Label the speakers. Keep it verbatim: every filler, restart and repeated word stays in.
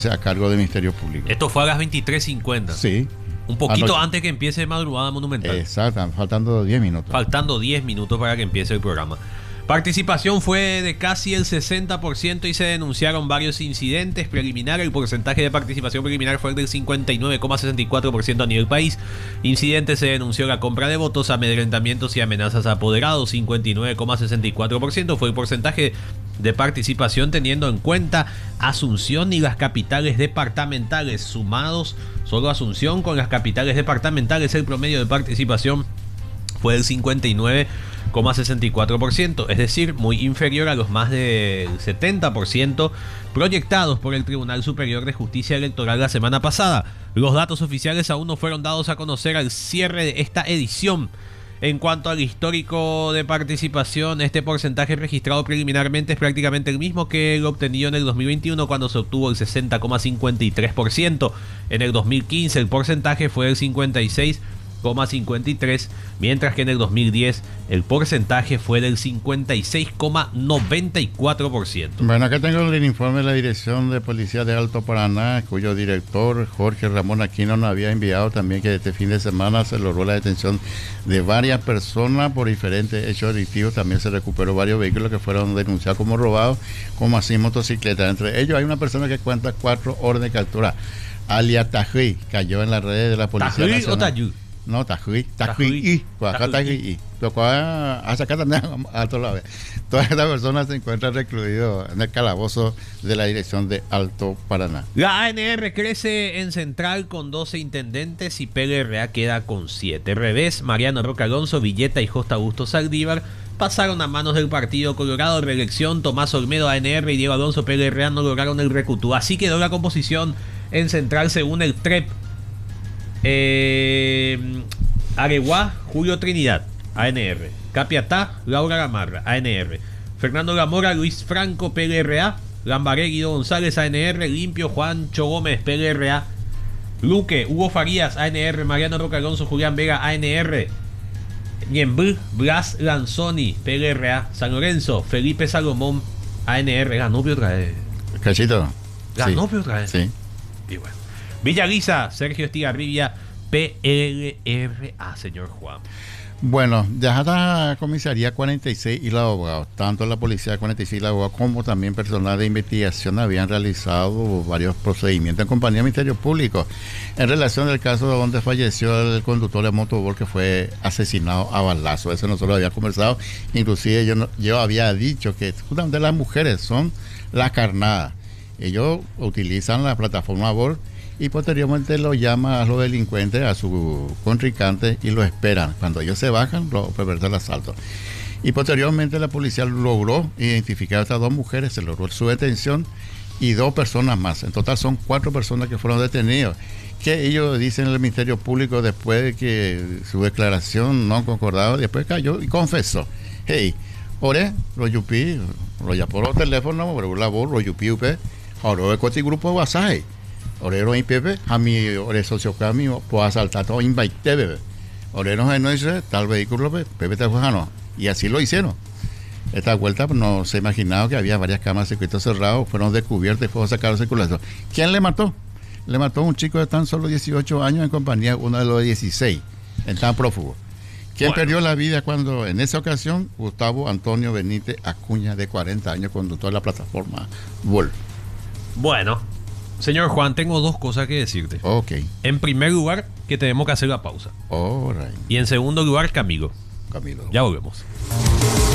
Speaker 1: a cargo del Ministerio Público.
Speaker 2: Esto fue a las veintitrés cincuenta.
Speaker 1: Sí.
Speaker 2: Un poquito
Speaker 1: Anoche.
Speaker 2: antes que empiece Madrugada Monumental.
Speaker 1: Exacto, faltando diez minutos.
Speaker 2: Faltando diez minutos para que empiece el programa. Participación fue de casi el sesenta por ciento y se denunciaron varios incidentes preliminares. El porcentaje de participación preliminar fue del cincuenta y nueve coma sesenta y cuatro por ciento a nivel país. Incidentes se denunció la compra de votos, amedrentamientos y amenazas a apoderados. cincuenta y nueve coma sesenta y cuatro por ciento fue el porcentaje de participación teniendo en cuenta Asunción y las capitales departamentales. Sumados solo Asunción con las capitales departamentales, el promedio de participación fue del cincuenta y nueve coma sesenta y cuatro por ciento, es decir, muy inferior a los más del setenta por ciento proyectados por el Tribunal Superior de Justicia Electoral la semana pasada. Los datos oficiales aún no fueron dados a conocer al cierre de esta edición. En cuanto al histórico de participación, este porcentaje registrado preliminarmente es prácticamente el mismo que el obtenido en el dos mil veintiuno, cuando se obtuvo el sesenta coma cincuenta y tres por ciento. En el dos mil quince el porcentaje fue del cincuenta y seis coma cincuenta y tres por ciento, mientras que en el dos mil diez el porcentaje fue del cincuenta y seis coma noventa y cuatro por ciento.
Speaker 1: Bueno, acá tengo el informe de la Dirección de Policía de Alto Paraná, cuyo director Jorge Ramón Aquino nos había enviado también que este fin de semana se logró la detención de varias personas por diferentes hechos delictivos. También se recuperó varios vehículos que fueron denunciados como robados, como así motocicletas. Entre ellos hay una persona que cuenta cuatro órdenes de captura, alias Tajuí, cayó en las redes de la Policía
Speaker 2: ¿Tajuí
Speaker 1: Nacional.
Speaker 2: o Tayú?
Speaker 1: No, Tajuí, Tajuí, pues acá Tajuí. Tocó a sacar también a toda la vez. Toda esta persona se encuentra recluido en el calabozo de la Dirección de Alto Paraná.
Speaker 2: La A N R crece en Central con doce intendentes y P L R A queda con siete. Revés, Mariano Roca Alonso, Villeta y Josta Augusto Saldívar pasaron a manos del Partido Colorado. Reelección, Tomás Olmedo, A N R y Diego Alonso, P L R A no lograron el recutú. Así quedó la composición en Central según el T R E P. Eh, Areguá, Julio Trinidad, A N R. Capiatá, Laura Gamarra, A N R. Fernando Gamora, Luis Franco, P L R A. Lambaré, Guido González, A N R. Limpio, Juancho Gómez, P L R A. Luque, Hugo Farías, A N R. Mariano Roca Alonso, Julián Vega, A N R. Ñembú, Blas Lanzoni, P L R A. San Lorenzo, Felipe Salomón, A N R. Ganó otra vez.
Speaker 1: Cachito.
Speaker 2: Ganó
Speaker 1: Sí.
Speaker 2: otra vez.
Speaker 1: Sí.
Speaker 2: Y bueno. Villa Guisa, Sergio Estigarribia, P L R A, señor Juan.
Speaker 1: Bueno, ya está comisaría cuarenta y seis y los abogados, tanto la policía cuarenta y seis y los abogados como también personal de investigación habían realizado varios procedimientos en compañía del Ministerio Público en relación al caso donde falleció el conductor de motorbol que fue asesinado a balazo. Eso nosotros habíamos conversado, inclusive yo, no, yo había dicho que justamente las mujeres son las carnadas. Ellos utilizan la plataforma Volt y posteriormente lo llama a los delincuentes, a su contrincante, y lo esperan. Cuando ellos se bajan, lo perverten el asalto. Y posteriormente la policía logró identificar a estas dos mujeres, se logró su detención y dos personas más. En total son cuatro personas que fueron detenidas. Que ellos dicen en el Ministerio Público después de que su declaración no concordaba, después cayó y confesó. Hey, ore, lo yupi, lo ya por el teléfono, por la voz, lo yupi, upe, ahora el grupo WhatsApp. Orero y Pepe, a mi ore socio cambio, puedo asaltar todo invite bebé. Orero no dice tal vehículo, Pepe te fue no. Y así lo hicieron. Esta vuelta no se imaginaba que había varias cámaras de circuito cerrado, fueron descubiertas y fueron sacados de circulación. ¿Quién le mató? Le mató a un chico de tan solo dieciocho años en compañía de uno de los dieciséis, en tan prófugo. ¿Quién bueno. perdió la vida cuando en esa ocasión? Gustavo Antonio Benítez Acuña, de cuarenta años, conductor de la plataforma Wolf.
Speaker 2: Bueno. Señor Juan, tengo dos cosas que decirte.
Speaker 1: Ok.
Speaker 2: En primer lugar, que tenemos que hacer la pausa.
Speaker 1: All right.
Speaker 2: Y en segundo lugar, Camilo.
Speaker 1: Camilo.
Speaker 2: Ya volvemos.